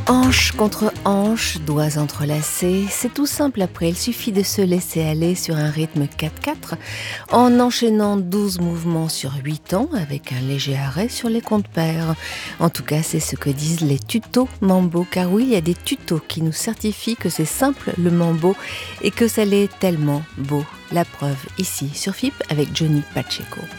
Hanche contre hanche, doigts entrelacés, c'est tout simple après, il suffit de se laisser aller sur un rythme 4/4 en enchaînant 12 mouvements sur 8 temps avec un léger arrêt sur les comptes pairs. En tout cas, c'est ce que disent les tutos mambo, car oui, il y a des tutos qui nous certifient que c'est simple le mambo et que ça l'est tellement beau. La preuve ici sur FIP avec Johnny Pacheco.